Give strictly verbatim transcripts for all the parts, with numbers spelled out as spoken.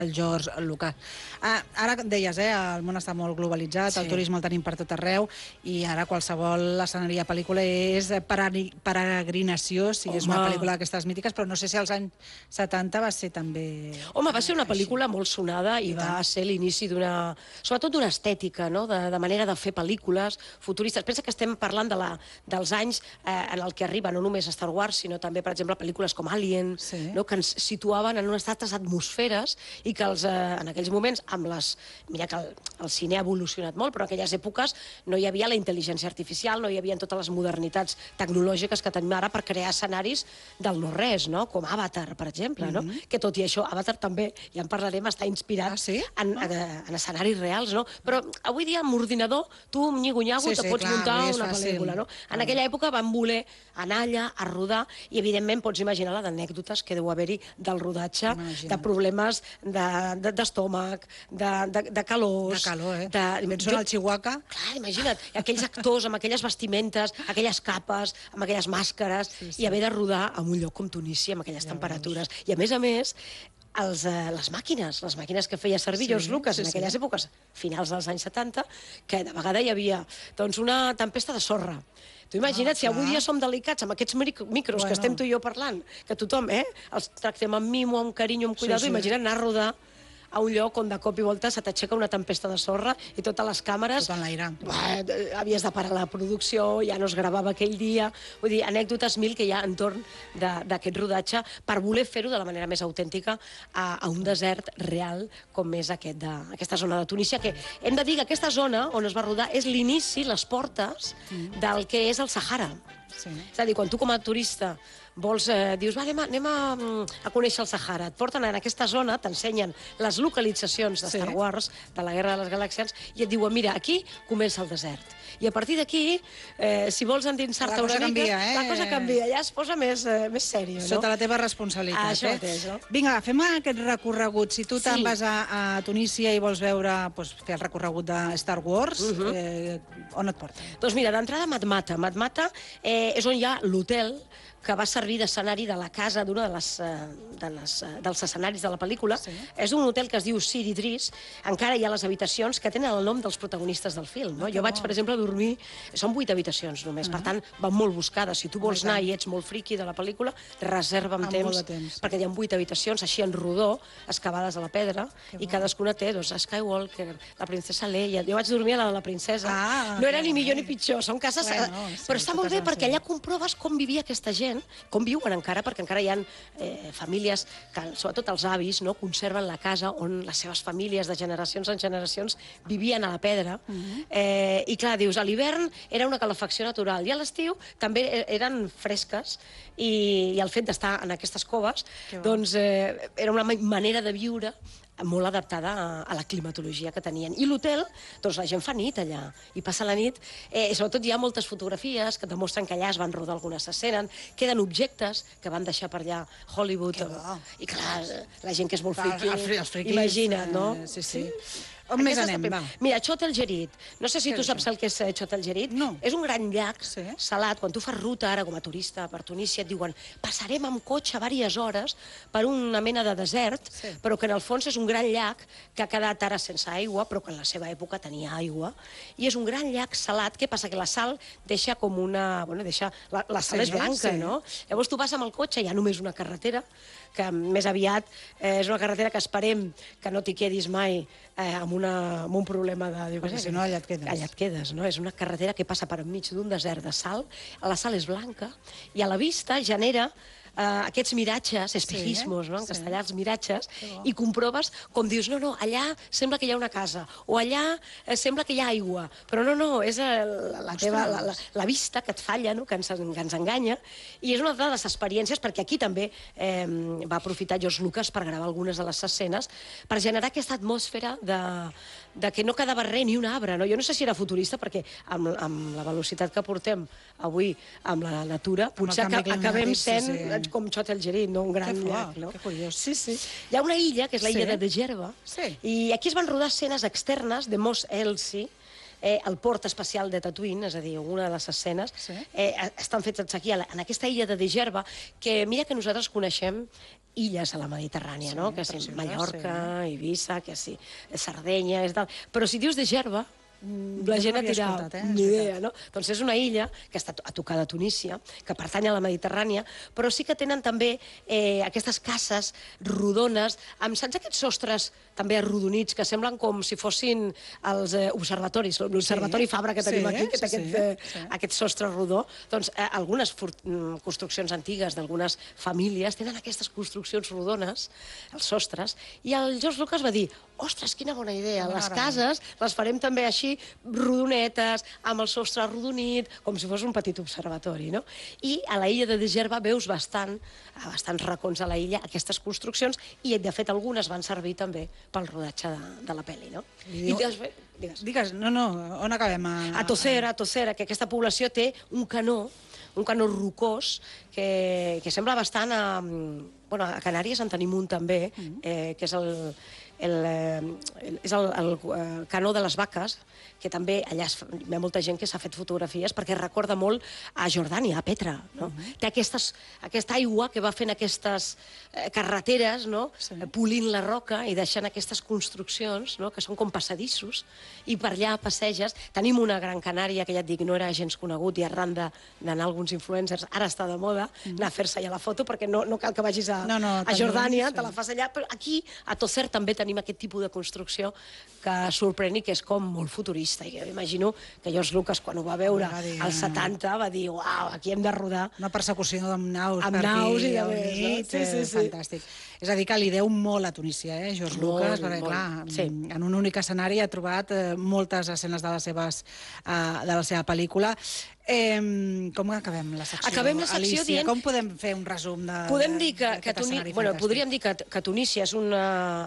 el George Lucas. Ah, ara deies, eh, el món està molt globalitzat, sí. El turisme el tenim per tot arreu, i ara qualsevol escenari de pel·lícula és peregrinació, si Home. És una pel·lícula d'aquestes mítiques, però no sé si als anys setanta va ser també... Home, va ser una pel·lícula molt sonada i, I va tant. ser l'inici d'una... sobretot d'una estètica, no?, de, de manera de fer pel·lícules futuristes. Pensa que estem parlant de la, dels anys eh, en el que arriba no només Star Wars, sinó també, per exemple, pel·lícules com Alien, sí. no?, que ens situaven en unes altres atmosferes i que els, eh, en aquells moments, amb les... Mira que el, el cine ha evolucionat molt, però en aquelles èpoques no hi havia la intel·ligència artificial, no hi havia totes les modernitats tecnològiques que tenim ara per crear escenaris del no-res, no?, com Avatar, per exemple, mm -hmm. no? Que tot i això, Avatar també, ja en parlarem, està inspirat ah, sí? en, en, en escenaris reals, no? Però avui dia, amb ordinador, tu, amb nyigo-nyago, sí, te sí, pots clar, muntar una fàcil. pel·lícula, no? En ah. aquella època van voler anar allà a rodar, i evidentment pots imaginar la d'anècdotes que deu haver-hi del rodatge, de problemes d'estómac, de, de, de calors... De calor, eh? De, Penso en el Chihuahua. Clar, imagina't, aquells actors amb aquelles vestimentes, aquelles capes, amb aquelles màscares, sí, sí. i haver de rodar en un lloc com Tunísia, amb aquelles ja temperatures. Veus. I a més a més, els, eh, les màquines, les màquines que feia servir sí, George Lucas sí, en aquelles sí. èpoques, finals dels anys setanta, que de vegada hi havia doncs, una tempesta de sorra. Tu imagina't, ah, si avui dia som delicats amb aquests micros bueno. que estem tu i jo parlant, que tothom eh, els tractem amb mimo, amb carinyo, amb cuidado, sí, sí. imagina't anar a rodar a un lloc on de cop i volta se t'aixeca una tempesta de sorra i totes les càmeres... Tot en l'aire. Havies de parar la producció, ja no es gravava aquell dia... Vull dir, anècdotes mil que hi ha entorn d'aquest rodatge per voler fer-ho de la manera més autèntica a, a un desert real com és aquest de, aquesta zona de Tunísia, que hem de dir que aquesta zona on es va rodar és l'inici, les portes del que és el Sàhara. Sí. És a dir, quan tu com a turista vols, eh, dius, va, anem, a, anem a, a conèixer el Sàhara, et porten en aquesta zona, t'ensenyen les localitzacions de Star sí. Wars, de la Guerra de les Galàxies, i et diuen, mira, aquí comença el desert. I a partir d'aquí, eh, si vols endinsar-te una mica, canvia, eh? la cosa canvia, ja es posa més, eh, més sèrio, no? Sota la teva responsabilitat, ah, això eh? Mateix, no? Vinga, fem aquest recorregut. Si tu sí. te'n vas a, a Tunísia i vols veure, pues, fer el recorregut de Star Wars, uh -huh. eh, on et porta? Doncs mira, d'entrada Matmata. Matmata eh, és on hi ha l'hotel que va servir d'escenari de la casa d'una de les, de les, dels escenaris de la pel·lícula. Sí. És un hotel que es diu Sidi Idris. Encara hi ha les habitacions que tenen el nom dels protagonistes del film. No? Oh, jo vaig, per exemple, dormir... Són vuit habitacions només, uh -huh. per tant, van molt buscades. Si tu vols anar i ets molt friqui de la pel·lícula, reserva amb, amb temps, temps, perquè hi ha vuit habitacions, així en rodó, excavades a la pedra, que i bo. cadascuna té doncs, Skywalker, la princesa Leia... Jo vaig dormir a la de la princesa. Ah, no era ni millor ni pitjor, són cases... Bueno, sí, però està molt bé perquè allà comproves com vivia aquesta gent, com viuen encara, perquè encara hi ha eh, famílies, que, sobretot els avis, no, conserven la casa on les seves famílies de generacions en generacions vivien a la pedra. Uh -huh. eh, I clar, dius, a l'hivern era una calefacció natural i a l'estiu també eren fresques i, i el fet d'estar en aquestes coves doncs, eh, era una manera de viure molt adaptada a, a la climatologia que tenien. I l'hotel, doncs la gent fa nit allà, i passa la nit, eh, sobretot hi ha moltes fotografies que demostren que allà es van rodar algunes escenes, queden objectes que van deixar per allà Hollywood, i clar, la gent que és molt friqui, imagina't, no? Eh, sí, sí. On més anem, va? Mira, Chott el Djerid. No sé si tu saps el que és Chott el Djerid. No. És un gran llac sí. salat. Quan tu fas ruta ara com a turista per Tunísia et diuen passarem amb cotxe diverses hores per una mena de desert, sí. però que en el fons és un gran llac que ha quedat ara sense aigua, però que en la seva època tenia aigua. I és un gran llac salat. Què passa? Que la sal deixa com una... Bueno, deixa... La, la sal sí, és blanca, sí. no? Llavors tu vas amb el cotxe, hi ha només una carretera, que més aviat eh, és una carretera que esperem que no t'hi quedis mai eh, amb, una, amb un problema de... Perquè si no, allà et quedes. Allà et quedes, no? És una carretera que passa per enmig d'un desert de sal, la sal és blanca, i a la vista genera Uh, aquests miratges, espejismos, sí, no? en sí. castellà, els miratges, i comproves com dius, no, no, allà sembla que hi ha una casa, o allà eh, sembla que hi ha aigua, però no, no, és el, la, teva, la, la, la vista que et falla, no? que, ens, que ens enganya, i és una de les experiències, perquè aquí també eh, va aprofitar George Lucas per gravar algunes de les escenes, per generar aquesta atmosfera de, de que no quedava res ni un arbre, no? Jo no sé si era futurista, perquè amb, amb la velocitat que portem avui amb la natura, potser acabem sent... Sí, sí. com Chott el Djerid, no? Un gran llac, no? Que curiós. Sí, sí. Hi ha una illa, que és la illa sí. de Djerba, sí. i aquí es van rodar escenes externes de Mos Eisley, eh, el port espacial de Tatooine, és a dir, una de les escenes, sí. eh, estan fetes aquí, en aquesta illa de Djerba, que mira que nosaltres coneixem illes a la Mediterrània, no? Que és Mallorca, Eivissa, que sí, Sardenya, és tal. Però si dius de Gerba, la gent a tirar, ni idea, no? Doncs és una illa que està a tocar de Tunísia, que pertany a la Mediterrània, però sí que tenen també aquestes cases rodones, amb, saps aquests sostres també arrodonits, que semblen com si fossin els observatoris, l'observatori Fabra que tenim aquí, que té aquest sostre rodó. Doncs algunes construccions antigues d'algunes famílies tenen aquestes construccions rodones, els sostres, i el George Lucas va dir, ostres, quina bona idea, les cases les farem també així, rodonetes, amb el sostre arrodonit, com si fos un petit observatori, no? I a la illa de Gerba veus bastant, a bastants racons a la illa, aquestes construccions, i de fet algunes van servir també pel rodatge de la pel·li, no? Digues, no, no, on acabem? A Tocera, a Tocera, que aquesta població té un canó, un canó rocós, que sembla bastant a... Bueno, a Canàries en tenim un també, que és el... és el canó de les vaques, que també allà hi ha molta gent que s'ha fet fotografies perquè recorda molt a Jordània, a Petra. Té aquesta aigua que va fent aquestes carreteres, polint la roca i deixant aquestes construccions que són com passadissos, i per allà passeges. Tenim una Gran Canària que ja et dic, no era gens conegut, i arran d'anar alguns influencers, ara està de moda anar a fer-se allà la foto, perquè no cal que vagis a Jordània, te la fas allà, però aquí a Tocer també tenim aquest tipus de construcció que sorprèn i que és com molt futurista. I jo imagino que George Lucas, quan ho va veure als setanta, va dir, uau, aquí hem de rodar. Una persecució amb naus per aquí, al mig, fantàstic. És a dir, que li deu molt a Tunísia, eh, George Lucas, perquè, clar, en un únic escenari ha trobat moltes escenes de la seva pel·lícula. Com acabem la secció, acabem la secció Alicia? Dient... Com podem fer un resum d'aquest podem dir que, que escenari bueno, fantàstic? Podríem dir que, que Tunísia és una,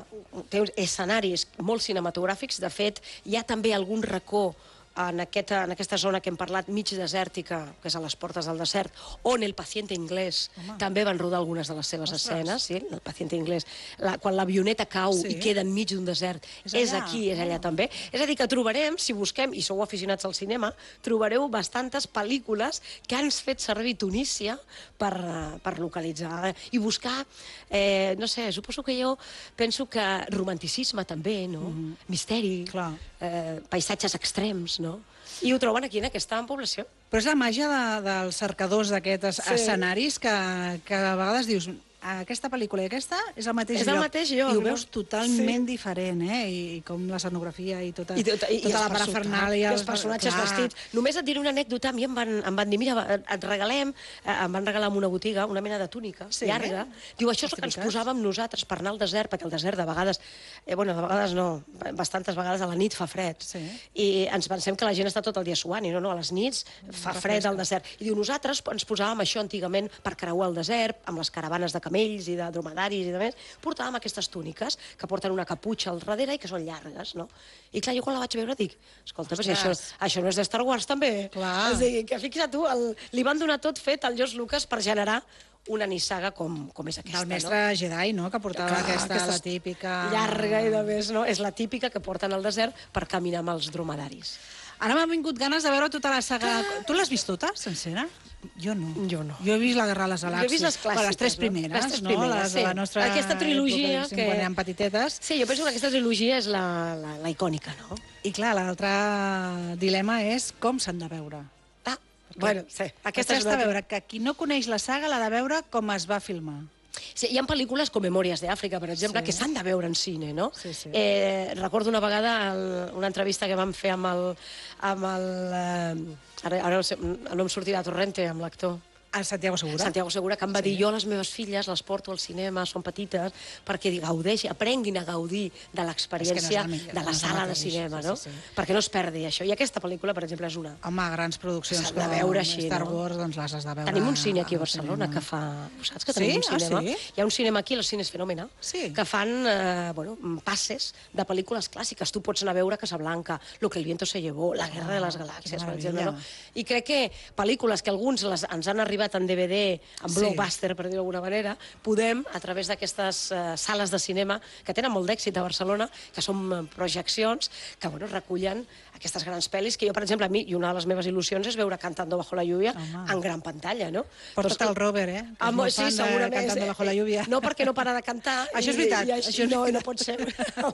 té escenaris molt cinematogràfics. De fet, hi ha també algun racó en aquesta, en aquesta zona que hem parlat, mig desèrtica, que és a les portes del desert, on El paciente inglès també van rodar algunes de les seves escenes, sí, El paciente inglés, la, quan l'avioneta cau i queda enmig d'un desert, és aquí, és allà també. És a dir, que trobarem, si busquem, i sou aficionats al cinema, trobareu bastantes pel·lícules que han fet servir Tunísia per, per localitzar i buscar, eh, no sé, suposo que jo penso que romanticisme també, no? Misteri, eh, paisatges extrems, no? I ho troben aquí, en aquesta població. Però és la màgia de, dels cercadors d'aquests sí. escenaris que, que a vegades dius aquesta pel·lícula i aquesta és el mateix és lloc. El mateix lloc, I ho veus no? totalment sí. diferent, eh? I, I com l'escenografia i tota, I, tota, i, tota i la parafernàlia. I els personatges clar. vestits. Només et diré una anècdota, a mi em van, em van dir, mira, et regalem, em van regalar en una botiga una mena de túnica sí, llarga. Eh? Diu, això és el que ens posàvem nosaltres per anar al desert, perquè el desert de vegades, eh, bueno, de vegades no, bastantes vegades a la nit fa fred. Sí. I ens pensem que la gent està tot el dia suant, i no, no, a les nits fa fred al desert. I diu, nosaltres ens posàvem això antigament per creuar el desert, amb les caravanes de camells i de dromedaris i de més, portàvem aquestes túniques que porten una caputxa al darrere i que són llargues, no? I clar, jo quan la vaig veure dic, escolta, però si això, això no és de Star Wars també? Clar. És a dir, que fixa't tu, el, li van donar tot fet al George Lucas per generar una nissaga com, com és aquesta, del mestre no? Jedi, no?, que portava clar, aquesta, aquesta, la típica... llarga i de més, no? És la típica que porten al desert per caminar amb els dromedaris. Ara m'ha vingut ganes de veure tota la saga... Tu l'has vist tota, sencera? Jo no. Jo no. Jo he vist La guerra a les galàxies. Jo he vist les clàssiques, les tres primeres, no? Les tres no? primeres, les sí. de la nostra aquesta trilogia època, que... quan érem petitetes. Sí, jo penso que aquesta trilogia és la, la, la icònica, no? I clar, l'altre dilema és com s'han de veure. Ah, bueno, sí. Aquesta és de veure, que qui no coneix la saga l'ha de veure com es va filmar. Sí, hi ha pel·lícules com Memòries d'Àfrica, per exemple, sí. que s'han de veure en cine, no? Sí, sí. Eh, recordo una vegada el, una entrevista que vam fer amb el... Amb el eh, ara, ara no em sortirà Torrente, amb l'actor. A Santiago Segura. Santiago Segura, que em va sí. dir, jo les meves filles les porto al cinema, són petites, perquè gaudeixin, aprenguin a gaudir de l'experiència no de la sala de cinema, no? Sí, sí. Perquè no es perdi això. I aquesta pel·lícula, per exemple, és una... Home, grans produccions com veure així, Star no? Wars, doncs les has de veure... Tenim un cine aquí a Barcelona que fa... Ho saps que tenim sí? un cinema? Ah, sí? Hi ha un cinema aquí, el Cines Fenòmena, sí. que fan eh, bueno, passes de pel·lícules clàssiques. Tu pots anar a veure Casablanca, Lo que el viento se llevó, La guerra oh, de les galàxies, per exemple. No? I crec que pel·lícules que alguns les, ens han arribat arribat en D V D, en Sí. Blockbuster, per dir-ho d'alguna manera, podem, a través d'aquestes eh, sales de cinema, que tenen molt d'èxit a Barcelona, que són eh, projeccions, que bueno, recullen aquestes grans pel·lis, que jo, per exemple, a mi, i una de les meves il·lusions és veure Cantando bajo la lluvia Home. en gran pantalla, no? Porta't el Robert, eh? Que és Amb, molt sí, fan de segurament. Cantando bajo la lluvia. No, perquè no para de cantar. Això és i- veritat, I, i, això és no, veritat. no pot ser. El